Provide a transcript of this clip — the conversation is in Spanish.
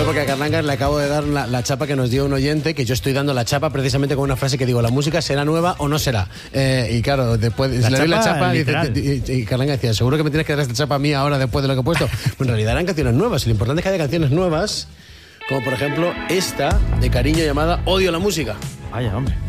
porque a Carlanga le acabo de dar la chapa que nos dio un oyente, que yo estoy dando la chapa precisamente con una frase que digo, ¿la música será nueva o no será? Y claro, después le doy la chapa y Carlanga decía, ¿seguro que me tienes que dar esta chapa a mí ahora después de lo que he puesto? Pues en realidad eran canciones nuevas, y lo importante es que haya canciones nuevas, como por ejemplo esta de Cariño llamada Odio la música. Vaya, hombre.